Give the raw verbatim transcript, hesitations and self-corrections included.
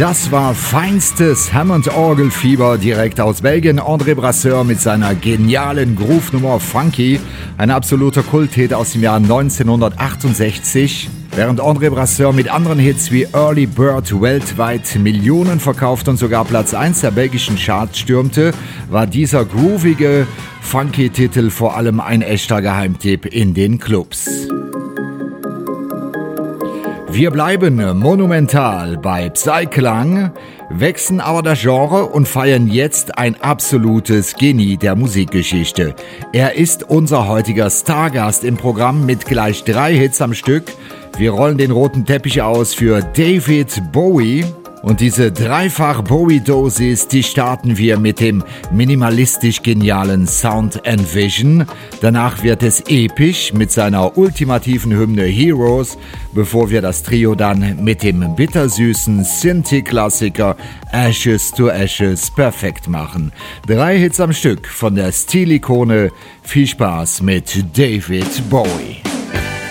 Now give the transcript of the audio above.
Das war feinstes Hammond-Orgelfieber direkt aus Belgien. André Brasseur mit seiner genialen Groove-Nummer Funky. Ein absoluter Kulthit aus dem Jahr neunzehnhundertachtundsechzig. Während André Brasseur mit anderen Hits wie Early Bird weltweit Millionen verkauft und sogar Platz eins der belgischen Charts stürmte, war dieser groovige Funky-Titel vor allem ein echter Geheimtipp in den Clubs. Wir bleiben monumental bei Psyklang, wechseln aber das Genre und feiern jetzt ein absolutes Genie der Musikgeschichte. Er ist unser heutiger Stargast im Programm mit gleich drei Hits am Stück. Wir rollen den roten Teppich aus für David Bowie. Und diese dreifach Bowie-Dosis, die starten wir mit dem minimalistisch genialen Sound and Vision. Danach wird es episch mit seiner ultimativen Hymne Heroes, bevor wir das Trio dann mit dem bittersüßen Synthie-Klassiker Ashes to Ashes perfekt machen. Drei Hits am Stück von der Stilikone. Viel Spaß mit David Bowie.